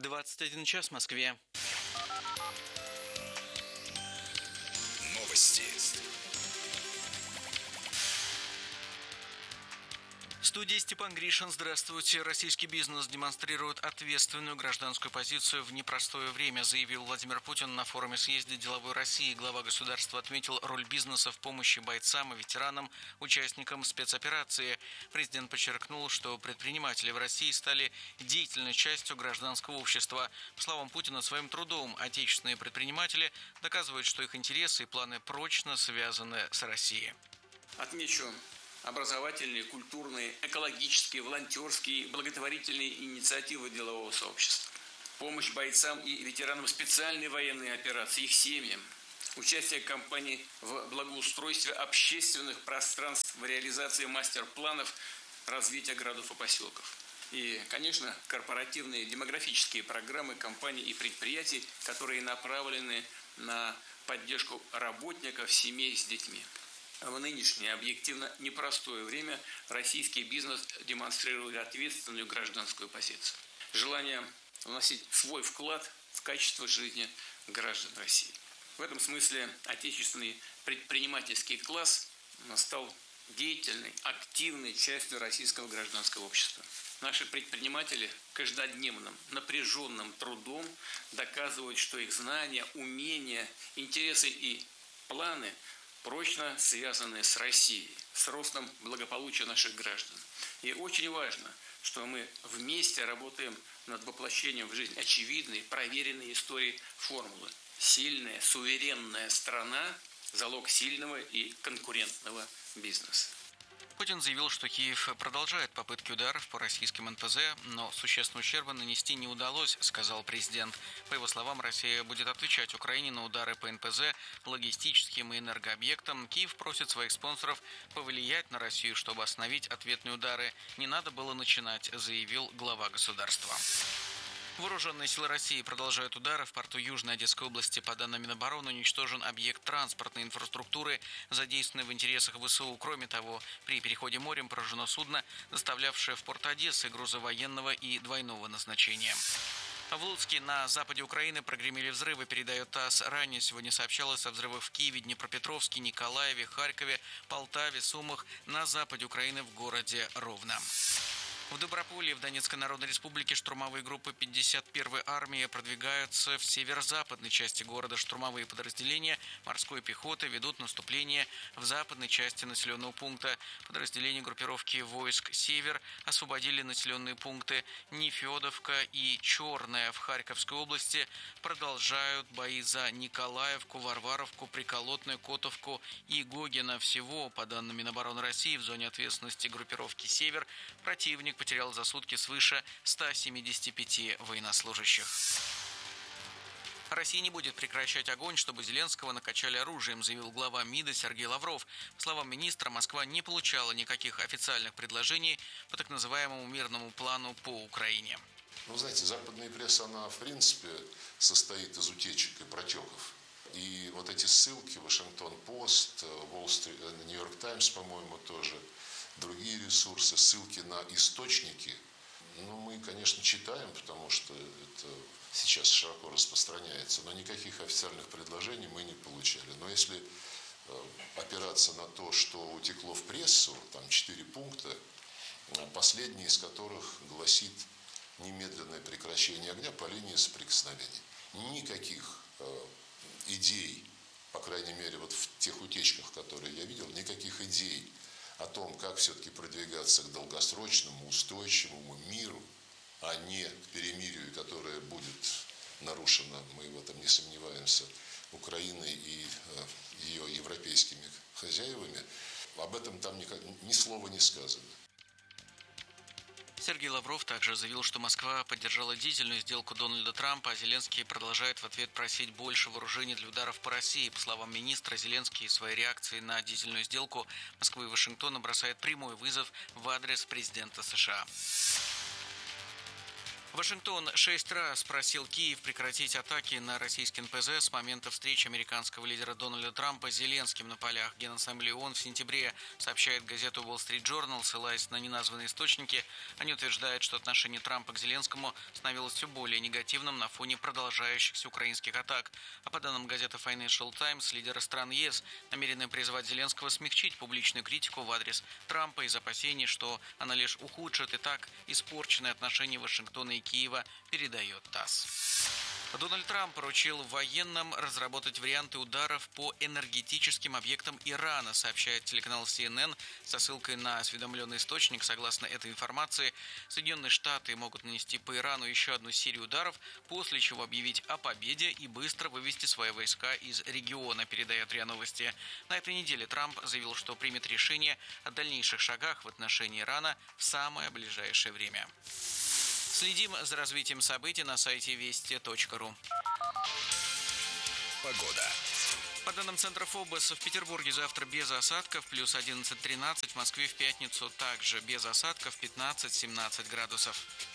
21 час в Москве. Новости. В студии Степан Гришин. Здравствуйте. Российский бизнес демонстрирует ответственную гражданскую позицию в непростое время, заявил Владимир Путин на форуме съезда деловой России. Глава государства отметил роль бизнеса в помощи бойцам и ветеранам, участникам спецоперации. Президент подчеркнул, что предприниматели в России стали деятельной частью гражданского общества. По словам Путина, своим трудом отечественные предприниматели доказывают, что их интересы и планы прочно связаны с Россией. Отмечу образовательные, культурные, экологические, волонтерские, благотворительные инициативы делового сообщества. Помощь бойцам и ветеранам специальной военной операции, их семьям. Участие компаний в благоустройстве общественных пространств, в реализации мастер-планов развития городов и поселков. И, конечно, корпоративные демографические программы компаний и предприятий, которые направлены на поддержку работников, семей с детьми. В нынешнее объективно непростое время российский бизнес демонстрирует ответственную гражданскую позицию. Желание вносить свой вклад в качество жизни граждан России. В этом смысле отечественный предпринимательский класс стал деятельной, активной частью российского гражданского общества. Наши предприниматели каждодневным, напряженным трудом доказывают, что их знания, умения, интересы и планы прочно связаны с Россией, с ростом благополучия наших граждан. И очень важно, что мы вместе работаем над воплощением в жизнь очевидной, проверенной историей формулы. Сильная, суверенная страна – залог сильного и конкурентного бизнеса. Путин заявил, что Киев продолжает попытки ударов по российским НПЗ, но существенного ущерба нанести не удалось, сказал президент. По его словам, Россия будет отвечать Украине на удары по НПЗ, логистическим и энергообъектам. Киев просит своих спонсоров повлиять на Россию, чтобы остановить ответные удары. Не надо было начинать, заявил глава государства. Вооруженные силы России продолжают удары. В порту Южной Одесской области, по данным Минобороны, уничтожен объект транспортной инфраструктуры, задействованный в интересах ВСУ. Кроме того, при переходе морем поражено судно, доставлявшее в порт Одессы грузы военного и двойного назначения. В Луцке на западе Украины прогремели взрывы, передает ТАСС. Ранее сегодня сообщалось о взрывах в Киеве, Днепропетровске, Николаеве, Харькове, Полтаве, Сумах, на западе Украины в городе Ровно. В Доброполе, в Донецкой Народной Республике, штурмовые группы 51-й армии продвигаются в северо-западной части города. Штурмовые подразделения морской пехоты ведут наступление в западной части населенного пункта. Подразделения группировки войск «Север» освободили населенные пункты Нефедовка и Черная в Харьковской области. Продолжают бои за Николаевку, Варваровку, Приколотную, Котовку и Гогино. Всего, по данным Минобороны России, в зоне ответственности группировки «Север» противник потерял за сутки свыше 175 военнослужащих. Россия не будет прекращать огонь, чтобы Зеленского накачали оружием, заявил глава МИДа Сергей Лавров. По словам министра, Москва не получала никаких официальных предложений по так называемому мирному плану по Украине. Ну, знаете, западная пресса, она в принципе состоит из утечек и протеков. И вот эти ссылки, Вашингтон-Пост, Нью-Йорк Таймс, по-моему, тоже, другие ресурсы, ссылки на источники, мы, конечно, читаем, потому что это сейчас широко распространяется, но никаких официальных предложений мы не получали. Но если опираться на то, что утекло в прессу, там 4 пункта, последний из которых гласит немедленное прекращение огня по линии соприкосновения. Никаких идей, по крайней мере, вот в тех утечках, которые я видел, никаких идей о том, как все-таки продвигаться к долгосрочному, устойчивому миру, а не к перемирию, которое будет нарушено, мы в этом не сомневаемся, Украиной и ее европейскими хозяевами, об этом там ни слова не сказано. Сергей Лавров также заявил, что Москва поддержала дизельную сделку Дональда Трампа, а Зеленский продолжает в ответ просить больше вооружений для ударов по России. По словам министра, Зеленский в своей реакции на дизельную сделку Москвы и Вашингтона бросает прямой вызов в адрес президента США. Вашингтон 6 раз просил Киев прекратить атаки на российский НПЗ с момента встречи американского лидера Дональда Трампа с Зеленским на полях Генассамблеи ООН в сентябре, сообщает газета Wall Street Journal, ссылаясь на неназванные источники. Они утверждают, что отношение Трампа к Зеленскому становилось все более негативным на фоне продолжающихся украинских атак. А по данным газеты Financial Times, лидеры стран ЕС намерены призвать Зеленского смягчить публичную критику в адрес Трампа из опасений, что она лишь ухудшит и так испорченные отношения Вашингтона и Киева, передает ТАСС. Дональд Трамп поручил военным разработать варианты ударов по энергетическим объектам Ирана, сообщает телеканал CNN со ссылкой на осведомленный источник. Согласно этой информации, Соединенные Штаты могут нанести по Ирану еще одну серию ударов, после чего объявить о победе и быстро вывести свои войска из региона, передает РИА Новости. На этой неделе Трамп заявил, что примет решение о дальнейших шагах в отношении Ирана в самое ближайшее время. Следим за развитием событий на сайте вести.ру. Погода. По данным Центра ФОБОС, в Петербурге завтра без осадков, плюс 11-13, в Москве в пятницу также без осадков, 15-17 градусов.